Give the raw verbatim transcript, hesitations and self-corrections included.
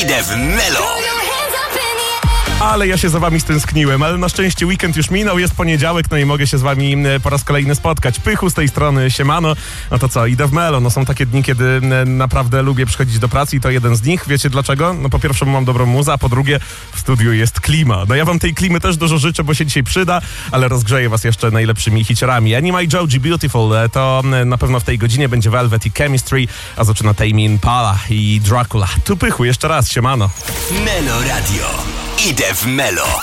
Idę w Melo. Ale ja się za wami stęskniłem, ale na szczęście weekend już minął, jest poniedziałek, no i mogę się z wami po raz kolejny spotkać. Pychu z tej strony, siemano. No to co, idę w Melo. No są takie dni, kiedy naprawdę lubię przychodzić do pracy i to jeden z nich. Wiecie dlaczego? No po pierwsze mam dobrą muzę, a po drugie w studiu jest klima. No ja wam tej klimy też dużo życzę, bo się dzisiaj przyda, ale rozgrzeję was jeszcze najlepszymi hiciorami. Anima i Joji Beautiful to na pewno w tej godzinie będzie Velvet i Chemistry, a zaczyna Tame Impala i Dracula. Tu Pychu, jeszcze raz, siemano. Melo Radio. Idę w Melo.